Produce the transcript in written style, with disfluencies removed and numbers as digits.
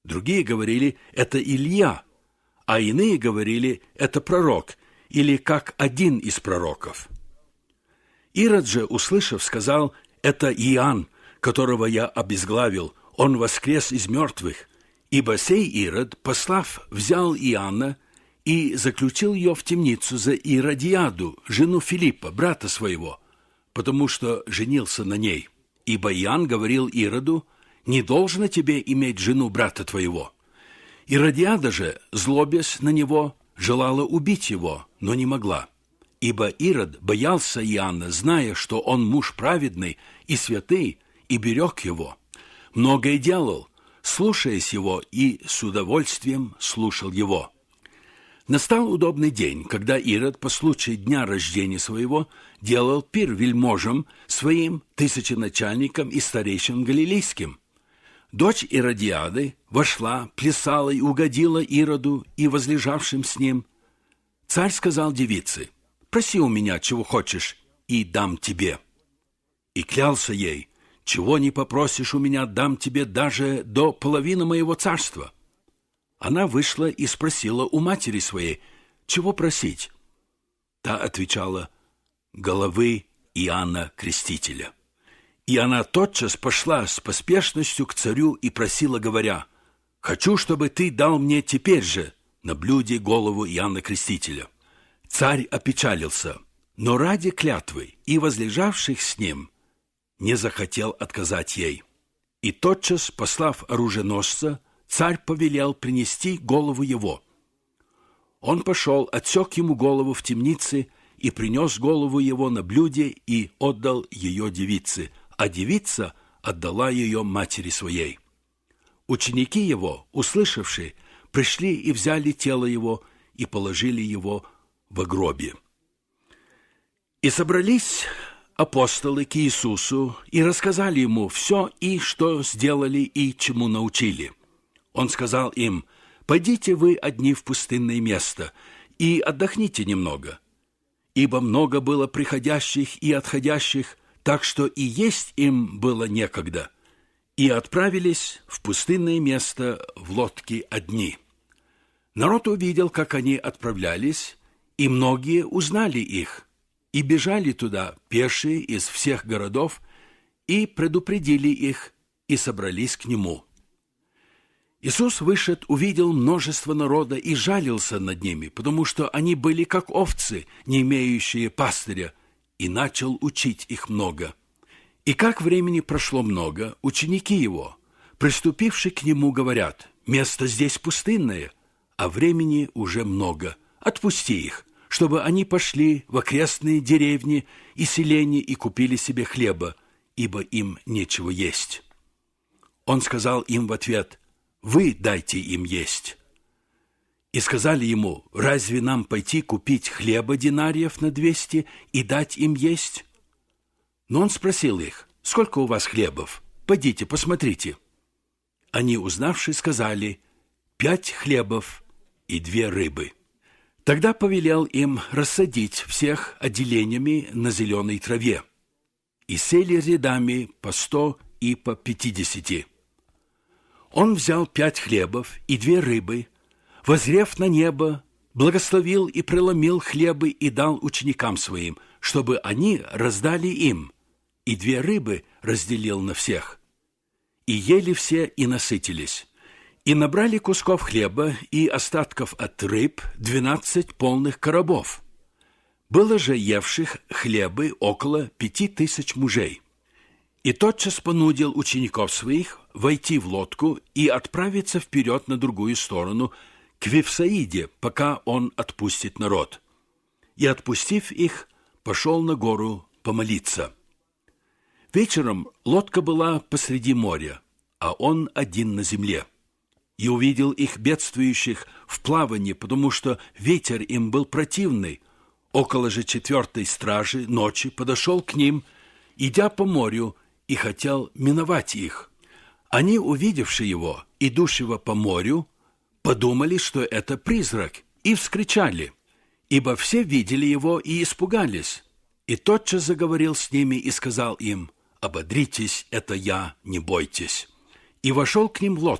Другие говорили: это Илья, а иные говорили: это пророк, или как один из пророков. Ирод же, услышав, сказал: это Иоанн, которого я обезглавил, он воскрес из мертвых. Ибо сей Ирод, послав, взял Иоанна и заключил ее в темницу за Иродиаду, жену Филиппа, брата своего, потому что женился на ней. Ибо Иоанн говорил Ироду: не должно тебе иметь жену брата твоего. Иродиада же, злобясь на него, желала убить его, но не могла. Ибо Ирод боялся Иоанна, зная, что он муж праведный и святый, и берег его. Многое делал, слушаясь его, и с удовольствием слушал его. Настал удобный день, когда Ирод по случаю дня рождения своего делал пир вельможам своим, тысяченачальникам и старейшинам галилейским. Дочь Иродиады вошла, плясала и угодила Ироду и возлежавшим с ним. Царь сказал девице: проси у меня, чего хочешь, и дам тебе. И клялся ей: чего не попросишь у меня, дам тебе даже до половины моего царства. Она вышла и спросила у матери своей: чего просить? Та отвечала: головы Иоанна Крестителя. И она тотчас пошла с поспешностью к царю и просила, говоря: хочу, чтобы ты дал мне теперь же на блюде голову Иоанна Крестителя. Царь опечалился, но ради клятвы и возлежавших с ним не захотел отказать ей. И тотчас, послав оруженосца, царь повелел принести голову его. Он пошел, отсек ему голову в темнице и принес голову его на блюде и отдал ее девице, а девица отдала ее матери своей. Ученики его, услышавшие, пришли и взяли тело его и положили его во гробе. И собрались апостолы к Иисусу и рассказали ему все, и что сделали, и чему научили. Он сказал им: пойдите вы одни в пустынное место и отдохните немного, ибо много было приходящих и отходящих, так что и есть им было некогда. И отправились в пустынное место в лодке одни. Народ увидел, как они отправлялись, и многие узнали их, и бежали туда пешие из всех городов, и предупредили их, и собрались к нему. Иисус вышед, увидел множество народа и жалился над ними, потому что они были как овцы, не имеющие пастыря, и начал учить их много. И как времени прошло много, ученики его, приступивши к нему, говорят: место здесь пустынное, а времени уже много, отпусти их, чтобы они пошли в окрестные деревни и селения и купили себе хлеба, ибо им нечего есть. Он сказал им в ответ: вы дайте им есть. И сказали ему: разве нам пойти купить хлеба динариев на 200 и дать им есть? Но он спросил их: сколько у вас хлебов? Пойдите, посмотрите. Они, узнавши, сказали: 5 хлебов и 2 рыбы. Тогда повелел им рассадить всех отделениями на зеленой траве. И сели рядами по 100 и по 50. Он взял 5 хлебов и 2 рыбы, воззрев на небо, благословил и преломил хлебы и дал ученикам своим, чтобы они раздали им, и 2 рыбы разделил на всех. И ели все и насытились. И набрали кусков хлеба и остатков от рыб 12 полных коробов. Было же евших хлебы около 5000 мужей. И тотчас понудил учеников своих войти в лодку и отправиться вперед на другую сторону, к Вифсаиде, пока он отпустит народ. И, отпустив их, пошел на гору помолиться. Вечером лодка была посреди моря, а он один на земле. И увидел их бедствующих в плавании, потому что ветер им был противный. Около же 4-й стражи ночи подошел к ним, идя по морю, и хотел миновать их. Они, увидевши его, идущего по морю, подумали, что это призрак, и вскричали, ибо все видели его и испугались. И тотчас заговорил с ними и сказал им: ободритесь, это я, не бойтесь. И вошел к ним в лодку.